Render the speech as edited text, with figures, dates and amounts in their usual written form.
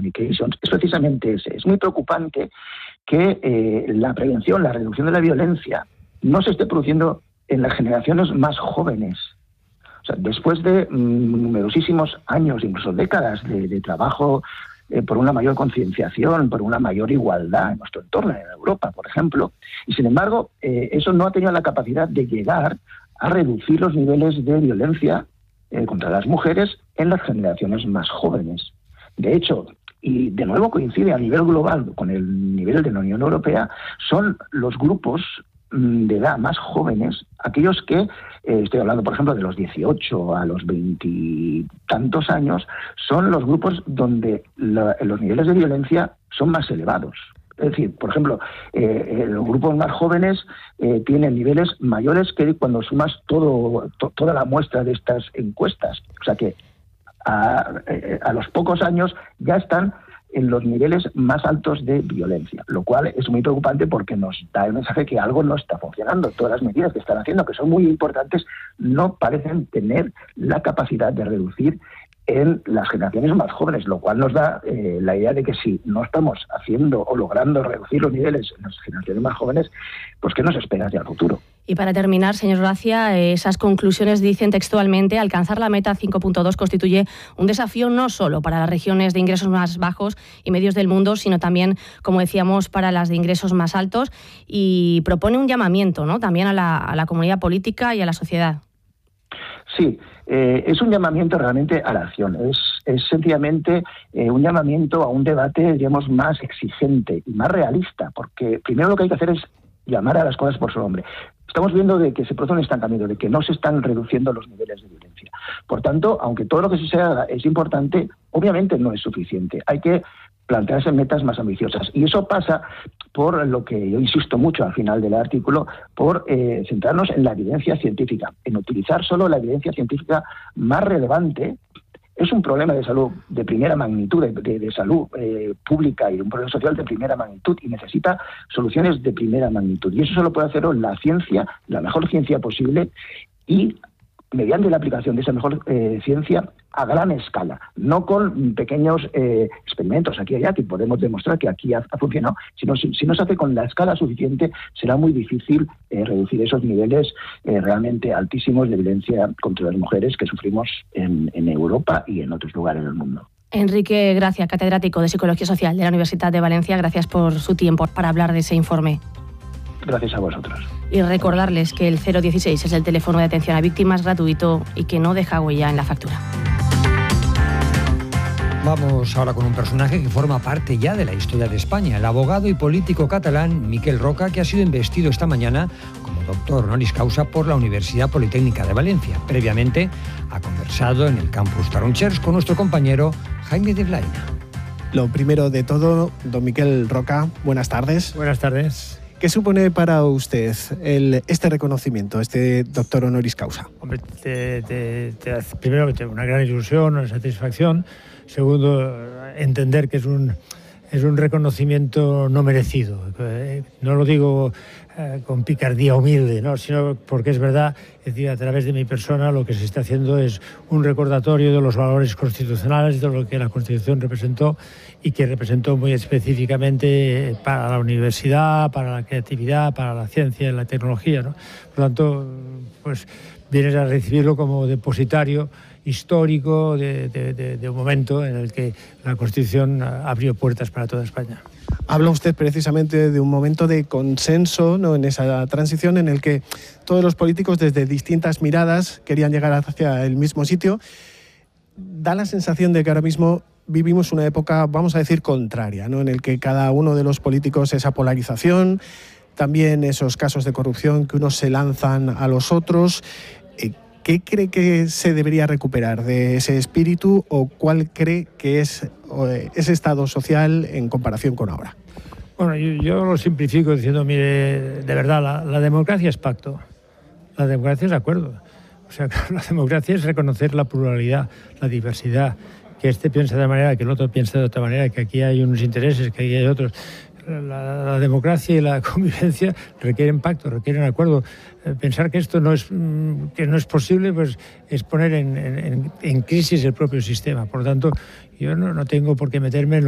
Communications es precisamente ese. Es muy preocupante que la prevención, la reducción de la violencia no se esté produciendo en las generaciones más jóvenes. O sea, después de numerosísimos años, incluso décadas de trabajo por una mayor concienciación, por una mayor igualdad en nuestro entorno, en Europa, por ejemplo, y sin embargo, eso no ha tenido la capacidad de llegar a reducir los niveles de violencia contra las mujeres en las generaciones más jóvenes. De hecho, y de nuevo coincide a nivel global con el nivel de la Unión Europea, son los grupos de edad más jóvenes, aquellos que, estoy hablando por ejemplo de los 18 a los 20 y tantos años, son los grupos donde los niveles de violencia son más elevados. Es decir, por ejemplo, los grupos más jóvenes tienen niveles mayores que cuando sumas toda la muestra de estas encuestas. O sea que a los pocos años ya están en los niveles más altos de violencia, lo cual es muy preocupante porque nos da el mensaje que algo no está funcionando. Todas las medidas que están haciendo, que son muy importantes, no parecen tener la capacidad de reducir en las generaciones más jóvenes, lo cual nos da la idea de que si no estamos haciendo o logrando reducir los niveles en las generaciones más jóvenes, pues ¿qué nos espera hacia el futuro? Y para terminar, señor Gracia, esas conclusiones dicen textualmente: alcanzar la meta 5.2 constituye un desafío no solo para las regiones de ingresos más bajos y medios del mundo, sino también, como decíamos, para las de ingresos más altos, y propone un llamamiento, ¿no?, también a la comunidad política y a la sociedad. Sí, es un llamamiento realmente a la acción. Es sencillamente un llamamiento a un debate, digamos, más exigente y más realista, porque primero lo que hay que hacer es llamar a las cosas por su nombre. Estamos viendo de que se produce un estancamiento, de que no se están reduciendo los niveles de violencia. Por tanto, aunque todo lo que se haga es importante, obviamente no es suficiente. Hay que plantearse metas más ambiciosas. Y eso pasa por lo que yo insisto mucho al final del artículo, por centrarnos en la evidencia científica, en utilizar solo la evidencia científica más relevante. Es un problema de salud de primera magnitud, de salud pública, y un problema social de primera magnitud, y necesita soluciones de primera magnitud. Y eso solo puede hacerlo la ciencia, la mejor ciencia posible, y mediante la aplicación de esa mejor ciencia a gran escala, no con pequeños experimentos aquí y allá, que podemos demostrar que aquí ha funcionado, sino si no se hace con la escala suficiente, será muy difícil reducir esos niveles realmente altísimos de violencia contra las mujeres que sufrimos en Europa y en otros lugares del mundo. Enrique Gracia, catedrático de Psicología Social de la Universidad de Valencia, gracias por su tiempo para hablar de ese informe. Gracias a vosotros. Y recordarles que el 016 es el teléfono de atención a víctimas gratuito y que no deja huella en la factura. Vamos ahora con un personaje que forma parte ya de la historia de España, el abogado y político catalán Miquel Roca, que ha sido investido esta mañana como doctor honoris causa por la Universidad Politécnica de Valencia. Previamente ha conversado en el campus Tarongers con nuestro compañero Jaime de Blaina. Lo primero de todo, don Miquel Roca, buenas tardes. Buenas tardes. ¿Qué supone para usted este reconocimiento, este doctor honoris causa? Hombre, primero que tengo una gran ilusión, una satisfacción. Segundo, entender que es un reconocimiento no merecido. No lo digo con picardía humilde, ¿no?, sino porque es verdad, es decir, a través de mi persona lo que se está haciendo es un recordatorio de los valores constitucionales, de lo que la Constitución representó y que representó muy específicamente para la universidad, para la creatividad, para la ciencia y la tecnología, ¿no? Por lo tanto, pues vienes a recibirlo como depositario histórico de un momento en el que la Constitución abrió puertas para toda España. Habla usted precisamente de un momento de consenso, ¿no?, en esa transición en el que todos los políticos desde distintas miradas querían llegar hacia el mismo sitio. Da la sensación de que ahora mismo vivimos una época, vamos a decir, contraria, ¿no?, en el que cada uno de los políticos, esa polarización, también esos casos de corrupción que unos se lanzan a los otros. ¿Qué cree que se debería recuperar de ese espíritu o cuál cree que es ese estado social en comparación con ahora? Bueno, yo lo simplifico diciendo, mire, de verdad, la democracia es pacto, la democracia es acuerdo. O sea, la democracia es reconocer la pluralidad, la diversidad, que este piensa de una manera, que el otro piensa de otra manera, que aquí hay unos intereses, que aquí hay otros. La democracia y la convivencia requieren pacto, requieren acuerdo. Pensar que esto no es posible, pues es poner en crisis el propio sistema. Por lo tanto, yo no tengo por qué meterme en